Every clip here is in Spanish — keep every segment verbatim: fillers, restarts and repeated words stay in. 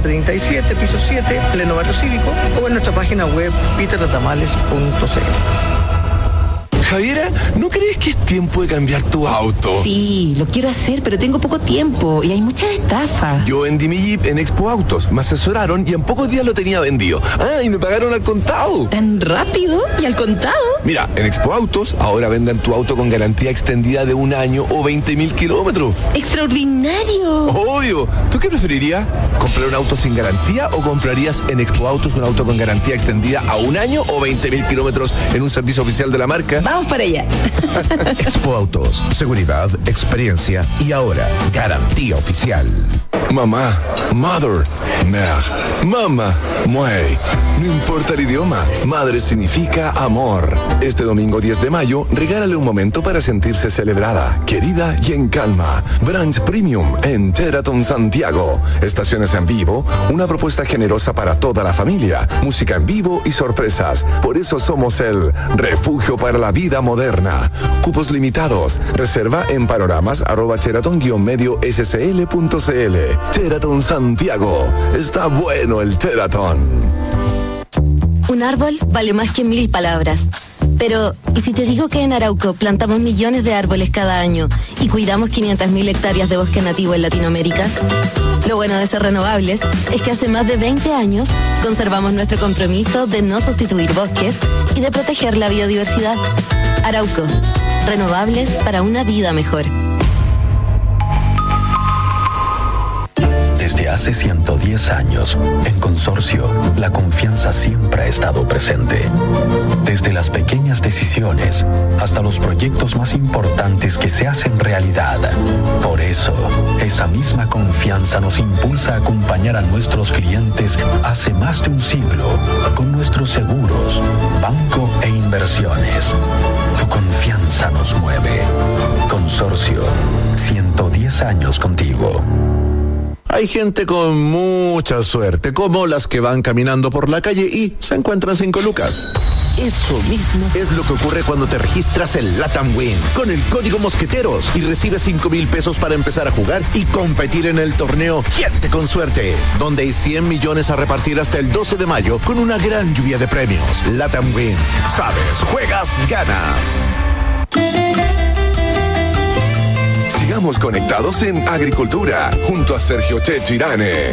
treinta y siete, piso siete, pleno barrio cívico, o en nuestra página web peter de tamales punto c l. Javiera, ¿no crees que es tiempo de cambiar tu auto? Sí, lo quiero hacer, pero tengo poco tiempo y hay muchas estafas. Yo vendí mi Jeep en Expo Autos, me asesoraron y en pocos días lo tenía vendido. Ah, y me pagaron al contado. ¿Tan rápido? ¿Y al contado? Mira, en Expo Autos ahora venden tu auto con garantía extendida de un año o veinte mil kilómetros. ¡Extraordinario! Obvio. ¿Tú qué preferirías? ¿Comprar un auto sin garantía o comprarías en Expo Autos un auto con garantía extendida a un año o veinte mil kilómetros en un servicio oficial de la marca? Vamos para allá. Expo Autos, seguridad, experiencia y ahora garantía oficial. Mamá, mother, mère, mama, muey. No importa el idioma, madre significa amor. Este domingo diez de mayo, regálale un momento para sentirse celebrada, querida y en calma. Branch Premium en Teraton Santiago. Estaciones en vivo, una propuesta generosa para toda la familia, música en vivo y sorpresas. Por eso somos el refugio para la vida moderna. Cupos limitados. Reserva en panoramas arroba teraton guión medio scl punto cl. Teraton Santiago. Está bueno el Teraton. Un árbol vale más que mil palabras. Pero, ¿y si te digo que en Arauco plantamos millones de árboles cada año y cuidamos quinientas mil hectáreas de bosque nativo en Latinoamérica? Lo bueno de ser renovables es que hace más de veinte años conservamos nuestro compromiso de no sustituir bosques y de proteger la biodiversidad. Arauco, renovables para una vida mejor. Desde hace ciento diez años, en Consorcio, la confianza siempre ha estado presente. Desde las pequeñas decisiones hasta los proyectos más importantes que se hacen realidad. Por eso, esa misma confianza nos impulsa a acompañar a nuestros clientes hace más de un siglo con nuestros seguros, banco e inversiones. Tu confianza nos mueve. Consorcio, ciento diez años contigo. Hay gente con mucha suerte, como las que van caminando por la calle y se encuentran cinco lucas. Eso mismo es lo que ocurre cuando te registras en Latam Win con el código Mosqueteros y recibes cinco mil pesos para empezar a jugar y competir en el torneo Gente con Suerte, donde hay cien millones a repartir hasta el doce de mayo con una gran lluvia de premios. Latam Win. Sabes, juegas, ganas. Sigamos conectados en Agricultura, junto a Sergio Checho Irane.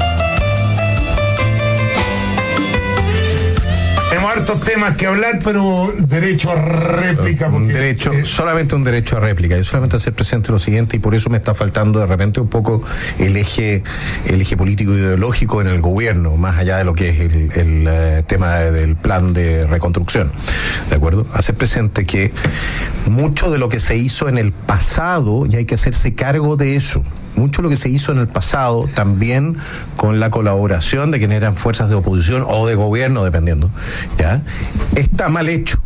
Tenemos hartos temas que hablar, pero derecho a réplica. Un derecho, eh, solamente un derecho a réplica. Yo solamente hacer presente lo siguiente, y por eso me está faltando de repente un poco el eje, el eje político ideológico en el gobierno, más allá de lo que es el, el uh, tema del plan de reconstrucción. ¿De acuerdo? Hacer presente que mucho de lo que se hizo en el pasado, y hay que hacerse cargo de eso. Mucho de lo que se hizo en el pasado, también con la colaboración de quienes eran fuerzas de oposición o de gobierno, dependiendo, ¿ya? Está mal hecho.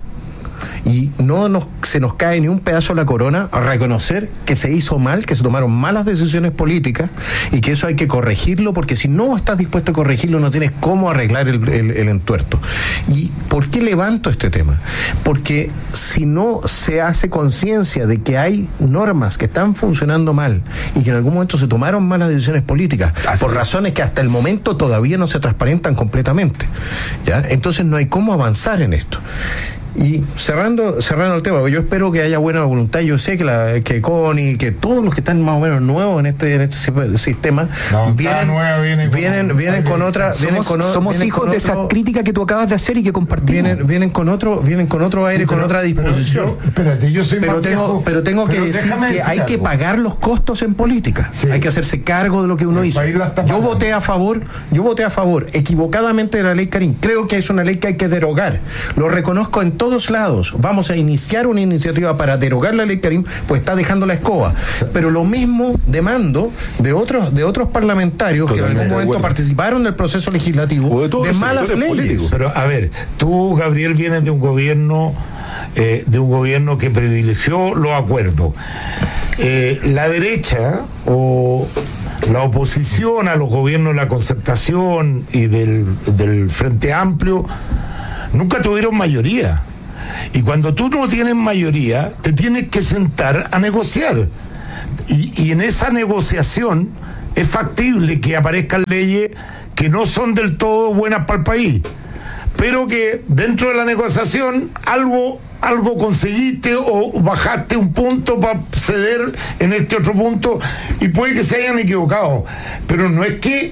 Y no nos, se nos cae ni un pedazo de la corona a reconocer que se hizo mal, que se tomaron malas decisiones políticas y que eso hay que corregirlo, porque si no estás dispuesto a corregirlo no tienes cómo arreglar el, el, el entuerto. ¿Y por qué levanto este tema? Porque si no se hace conciencia de que hay normas que están funcionando mal y que en algún momento se tomaron malas decisiones políticas por razones que hasta el momento todavía no se transparentan completamente, ¿ya? Entonces no hay cómo avanzar en esto. Y cerrando cerrando el tema, yo espero que haya buena voluntad. Yo sé que la que Connie, que todos los que están más o menos nuevos en este en este sistema no, vienen nueva, viene vienen con, vienen con otra vienen somos, con o, somos vienen hijos con de otro, esa crítica que tú acabas de hacer y que compartimos. Vienen vienen con otro vienen con otro aire, sí, pero, con otra disposición. Yo, espérate, yo soy pero más tengo viejo, pero tengo que pero decir que decir hay algo. que pagar los costos en política. Sí. Hay que hacerse cargo de lo que uno el hizo. Yo voté a favor, yo voté a favor equivocadamente de la ley Karim. Creo que es una ley que hay que derogar. Lo reconozco en todos lados. Vamos a iniciar una iniciativa para derogar la ley Karim, pues está dejando la escoba. Pero lo mismo demando de otros de otros parlamentarios que en algún momento bueno. participaron del proceso legislativo de, de malas leyes. Políticos. Pero a ver, tú, Gabriel, vienes de un gobierno eh, de un gobierno que privilegió los acuerdos. Eh, la derecha o la oposición a los gobiernos de la concertación y del, del Frente Amplio nunca tuvieron mayoría. Y cuando tú no tienes mayoría, te tienes que sentar a negociar. Y, y en esa negociación es factible que aparezcan leyes que no son del todo buenas para el país, pero que dentro de la negociación algo algo conseguiste o bajaste un punto para ceder en este otro punto, y puede que se hayan equivocado, pero no es que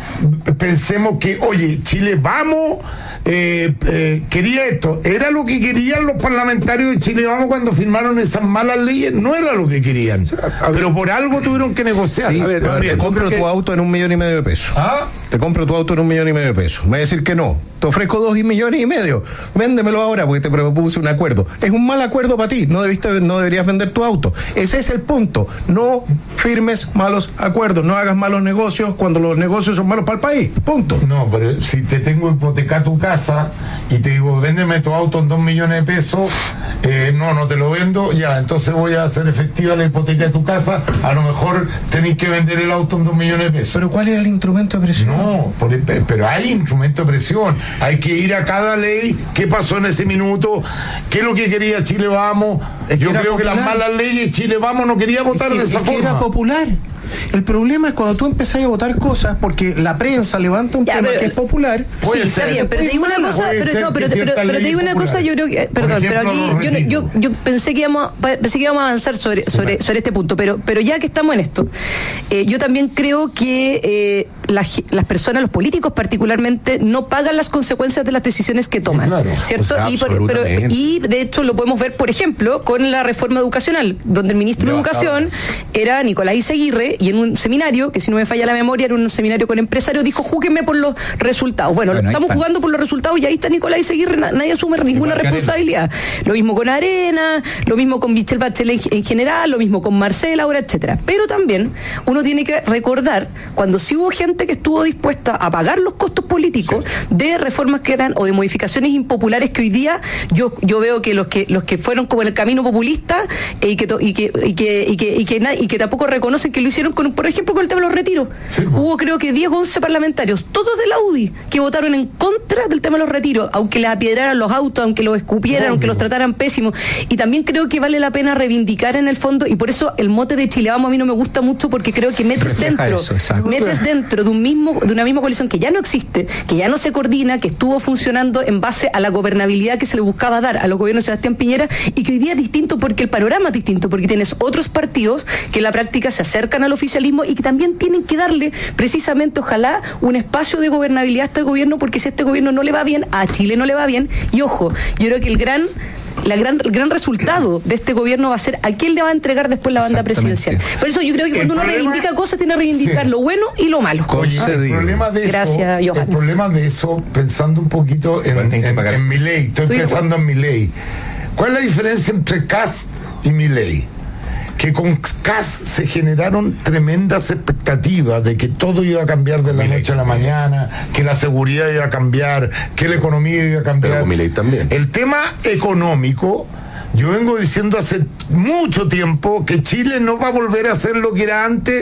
pensemos que, oye, Chile Vamos eh, eh, quería esto, era lo que querían los parlamentarios de Chile Vamos cuando firmaron esas malas leyes, no era lo que querían, pero por algo tuvieron que negociar. Sí, a ver, a ver, te compro tu auto en un millón y medio de pesos. ¿Ah? Te compro tu auto en un millón y medio de pesos. Me va a decir que no. Te ofrezco dos millones y medio. Véndemelo ahora porque te propuse un acuerdo. Es un mal acuerdo para ti. No debiste, no deberías vender tu auto. Ese es el punto. No firmes malos acuerdos. No hagas malos negocios cuando los negocios son malos para el país. Punto. No, pero si te tengo hipotecar tu casa y te digo, véndeme tu auto en dos millones de pesos, eh, no, no te lo vendo, ya, entonces voy a hacer efectiva la hipoteca de tu casa. A lo mejor tenéis que vender el auto en dos millones de pesos. ¿Pero cuál era el instrumento de presión? No, por, pero hay instrumento de presión. Hay que ir a cada ley. ¿Qué pasó en ese minuto? ¿Qué es lo que quería Chile Vamos? Es que Yo creo popular. que las malas leyes Chile Vamos no quería votar es que, de esa es forma. Que era popular. El problema es cuando tú empezás a votar cosas porque la prensa levanta un ya, tema pero, que es popular. Sí, está bien, pero te digo una cosa, pero, no, pero, pero, pero te digo una cosa, yo creo que, perdón, ejemplo, pero aquí yo, yo, yo pensé que íbamos, pensé que íbamos a avanzar sobre, sobre, sobre este punto, pero, pero ya que estamos en esto, eh, yo también creo que eh, las, las personas, los políticos particularmente, no pagan las consecuencias de las decisiones que toman, sí, claro. ¿Cierto? O sea, y, por, pero, y de hecho lo podemos ver, por ejemplo, con la reforma educacional, donde el ministro de Educación era Nicolás Izaguirre, y en un seminario, que si no me falla la memoria, era un seminario con empresarios, dijo, júguenme por los resultados. Bueno, bueno estamos jugando por los resultados y ahí está Nicolás Izaguirre, nadie asume ninguna responsabilidad. Lo mismo con Arena, lo mismo con Michelle Bachelet en general, lo mismo con Marcela ahora, etcétera. Pero también uno tiene que recordar cuando sí hubo gente que estuvo dispuesta a pagar los costos políticos sí. de reformas que eran, o de modificaciones impopulares que hoy día yo yo veo que los que los que fueron como en el camino populista eh, y, que, y, que, y, que, y, que, y, que, y, que, y que tampoco reconocen que lo hicieron con, por ejemplo, con el tema de los retiros. Sí, pues. Hubo creo que diez o once parlamentarios, todos de la U D I, que votaron en contra del tema de los retiros, aunque les apiedraran los autos, aunque los escupieran, Obvio. aunque los trataran pésimo. Y también creo que vale la pena reivindicar en el fondo, y por eso el mote de Chile Vamos a mí no me gusta mucho, porque creo que metes dentro, eso, metes dentro de un mismo, de una misma coalición que ya no existe, que ya no se coordina, que estuvo funcionando en base a la gobernabilidad que se le buscaba dar a los gobiernos de Sebastián Piñera, y que hoy día es distinto porque el panorama es distinto, porque tienes otros partidos que en la práctica se acercan al oficialismo y que también tienen que darle precisamente, ojalá, un espacio de gobernabilidad a este gobierno, porque si a este gobierno no le va bien, a Chile no le va bien. Y ojo, yo creo que el gran La gran, el gran resultado de este gobierno va a ser a quién le va a entregar después la banda presidencial. Por eso yo creo que cuando uno problema, reivindica cosas, tiene que reivindicar sí. lo bueno y lo malo. Oye, el problema de Gracias, eso, el problema de eso, pensando un poquito en, en, en, en mi ley, estoy ¿Estoy pensando en mi ley. ¿Cuál es la diferencia entre Kast y mi ley? Que con Kast se generaron tremendas expectativas de que todo iba a cambiar de la Milei. noche a la mañana, que la seguridad iba a cambiar, que la economía iba a cambiar. Pero con Milei también. El tema económico, yo vengo diciendo hace mucho tiempo que Chile no va a volver a ser lo que era antes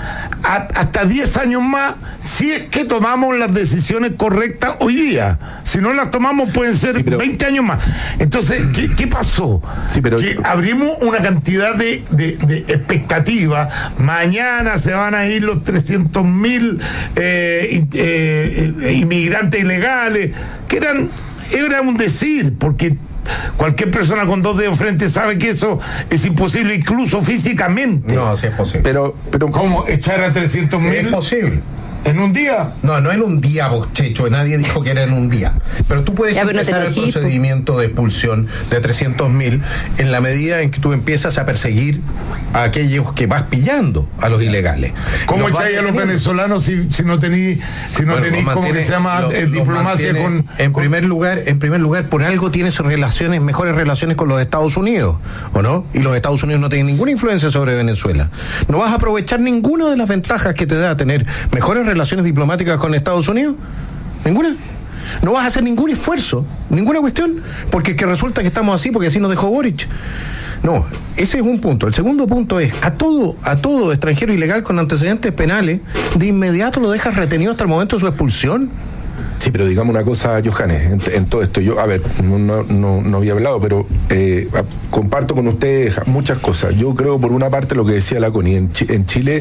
a, hasta diez años más, si es que tomamos las decisiones correctas hoy día. Si no las tomamos pueden ser sí, pero... veinte años más. Entonces, ¿qué, qué pasó? Sí, pero... Que abrimos una cantidad de, de, de expectativas. Mañana se van a ir los trescientos mil eh, eh, eh, inmigrantes ilegales, que eran, era un decir, porque cualquier persona con dos dedos frente sabe que eso es imposible, incluso físicamente. No, sí es posible. Pero, pero ¿cómo echar a trescientos mil? Es posible. ¿En un día? No, no en un día, vos, Checho, nadie dijo que era en un día. Pero tú puedes ya, empezar no el procedimiento de expulsión de trescientos mil en la medida en que tú empiezas a perseguir a aquellos que vas pillando, a los ilegales. ¿Cómo echáis a los venezolanos si, si no tenéis, si no bueno, tenéis, ¿cómo que se llama? Los, eh, diplomacia con... En con... primer lugar, en primer lugar, por algo tienes relaciones, mejores relaciones con los Estados Unidos, ¿o no? Y los Estados Unidos no tienen ninguna influencia sobre Venezuela. No vas a aprovechar ninguna de las ventajas que te da tener mejores relaciones relaciones diplomáticas con Estados Unidos? ¿Ninguna? No vas a hacer ningún esfuerzo, ninguna cuestión, porque es que resulta que estamos así, porque así nos dejó Boric. No, ese es un punto. El segundo punto es, a todo, a todo extranjero ilegal con antecedentes penales, de inmediato lo dejas retenido hasta el momento de su expulsión. Sí, pero digamos una cosa, Johannes, en, en todo esto. Yo, a ver, no, no, no había hablado, pero eh, comparto con ustedes muchas cosas. Yo creo, por una parte, lo que decía la Connie, en, Ch- en Chile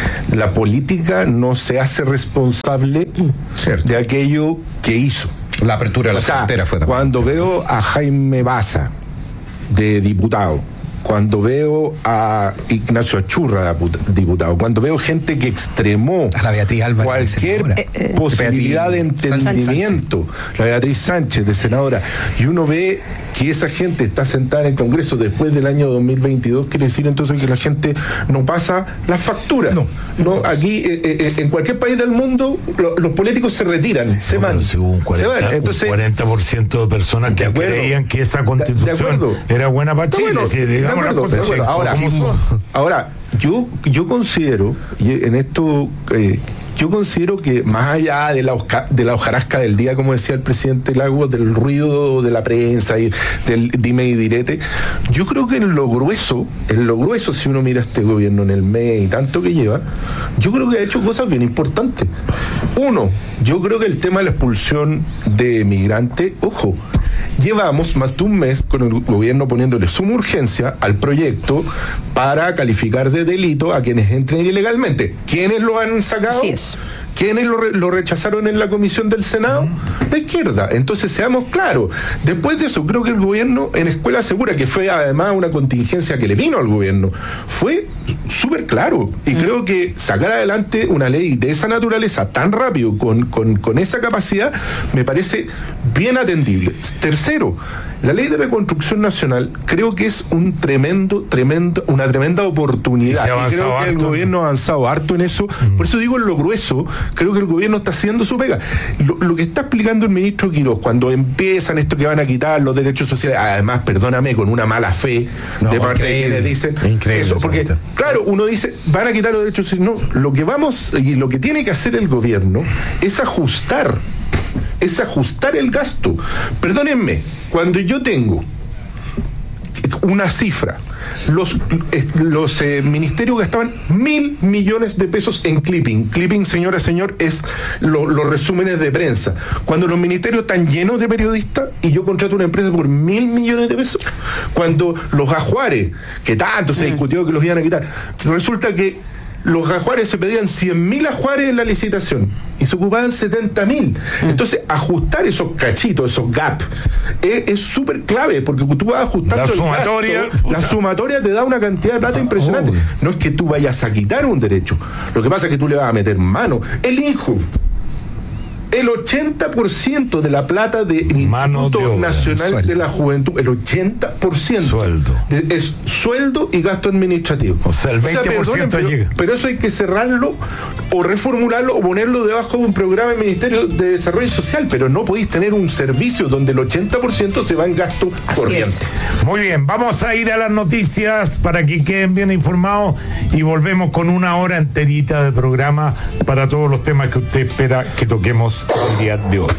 la política no se hace responsable Cierto. de aquello que hizo. La apertura de la o sea, frontera fue también. Cuando veo a Jaime Baza, de diputado, cuando veo a Ignacio Achurra, diputado, cuando veo gente que extremó a la Beatriz Álvarez, cualquier eh, eh, posibilidad Beatriz de entendimiento, Sánchez. la Beatriz Sánchez, de senadora, y uno ve que esa gente está sentada en el Congreso después del año dos mil veintidós, quiere decir entonces que la gente no pasa las facturas. No. no aquí, eh, eh, en cualquier país del mundo, lo, los políticos se retiran, se No, van. pero si hubo un cuarenta, se van. Entonces, un cuarenta por ciento de personas que acuerdo, creían que esa de constitución acuerdo. era buena para Chile. Bueno, si de digamos las acuerdo, cosas de acuerdo. Ahora, como son. ahora yo, yo considero, y en esto, eh, yo considero que más allá de la, osca, de la hojarasca del día, como decía el presidente Lagos, del ruido de la prensa y del dime y direte, yo creo que en lo grueso, en lo grueso, si uno mira este gobierno en el mes y tanto que lleva, yo creo que ha hecho cosas bien importantes. Uno, yo creo que el tema de la expulsión de migrantes, ojo, llevamos más de un mes con el gobierno poniéndole suma urgencia al proyecto para calificar de delito a quienes entren ilegalmente. ¿Quiénes lo han sacado? Así es. ¿Quiénes lo, re- lo rechazaron en la comisión del Senado? La izquierda. Entonces, seamos claros. Después de eso, creo que el gobierno en Escuela Segura, que fue además una contingencia que le vino al gobierno, fue súper claro. Y creo que sacar adelante una ley de esa naturaleza tan rápido, con, con, con esa capacidad, me parece bien atendible. Tercero, la ley de reconstrucción nacional creo que es un tremendo, tremendo, una tremenda oportunidad. Y, y creo que el harto. gobierno ha avanzado harto en eso. Mm. Por eso digo en lo grueso, creo que el gobierno está haciendo su pega. Lo, lo que está explicando el ministro Quiroz, cuando empiezan esto que van a quitar los derechos sociales, además, perdóname, con una mala fe No, de parte increíble. de quienes dicen Increíble eso, porque esa claro, uno dice, van a quitar los derechos sociales. No, lo que vamos, y lo que tiene que hacer el gobierno es ajustar, es ajustar el gasto. Perdónenme, cuando yo tengo una cifra, los, los eh, ministerios gastaban mil millones de pesos en clipping. Clipping, señora, señor, es lo, los resúmenes de prensa. Cuando los ministerios están llenos de periodistas y yo contrato una empresa por mil millones de pesos. Cuando los ajuares, que tanto se discutió que los iban a quitar, resulta que los ajuares se pedían cien mil ajuares en la licitación y se ocupaban setenta mil. Entonces, ajustar esos cachitos, esos gaps, es súper clave, porque tú vas ajustando La el sumatoria, gasto, la sumatoria te da una cantidad de plata impresionante. Oh. No es que tú vayas a quitar un derecho, lo que pasa es que tú le vas a meter mano. El INJUV, el ochenta por ciento de la plata del Instituto Nacional sueldo. de la Juventud, el ochenta por ciento Sueldo. de- es sueldo y gasto administrativo. O sea, el veinte por ciento perdonen, llega. pero, pero eso hay que cerrarlo o reformularlo o ponerlo debajo de un programa del Ministerio de Desarrollo Social, pero no podéis tener un servicio donde el ochenta por ciento se va en gasto Así corriente. es. Muy bien, vamos a ir a las noticias para que queden bien informados y volvemos con una hora enterita de programa para todos los temas que usted espera que toquemos el día de hoy.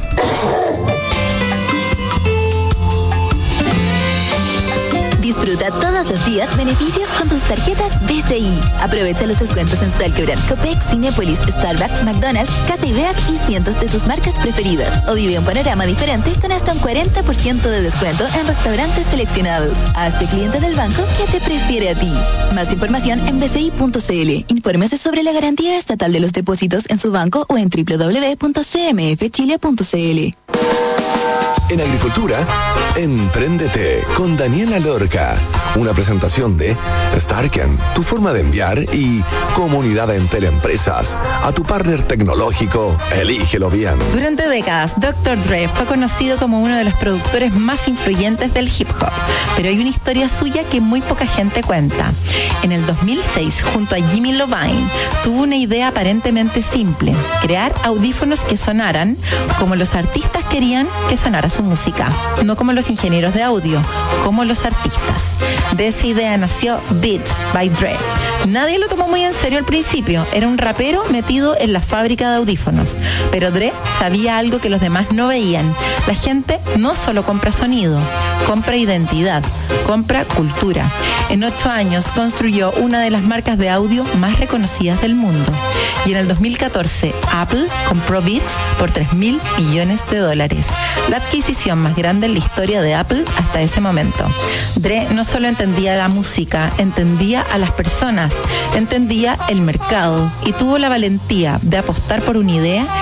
Disfruta todos los días beneficios con tus tarjetas B C I. Aprovecha los descuentos en Salquebran, Copec, Cinépolis, Starbucks, McDonald's, Casa Ideas y cientos de tus marcas preferidas. O vive un panorama diferente con hasta un cuarenta por ciento de descuento en restaurantes seleccionados. Hazte cliente del banco que te prefiere a ti. Más información en b c i punto c l. Infórmese sobre la garantía estatal de los depósitos en su banco o en w w w punto c m f chile punto c l. En agricultura, Empréndete con Daniela Lorca. Una presentación de Starken, tu forma de enviar, y Comunidad Entel Empresas. A tu partner tecnológico, elígelo bien. Durante décadas, doctor Dre fue conocido como uno de los productores más influyentes del hip hop, pero hay una historia suya que muy poca gente cuenta. En el dos mil seis, junto a Jimmy Iovine, tuvo una idea aparentemente simple: crear audífonos que sonaran como los artistas querían que que sonara su música, no como los ingenieros de audio, como los artistas. De esa idea nació Beats by Dre. Nadie lo tomó muy en serio al principio, era un rapero metido en la fábrica de audífonos, pero Dre sabía algo que los demás no veían. La gente no solo compra sonido, compra identidad, compra cultura. En ocho años construyó una de las marcas de audio más reconocidas del mundo. Y en el dos mil catorce, Apple compró Beats por tres mil millones de dólares, la adquisición más grande en la historia de Apple hasta ese momento. Dre no solo entendía la música, entendía a las personas, entendía el mercado y tuvo la valentía de apostar por una idea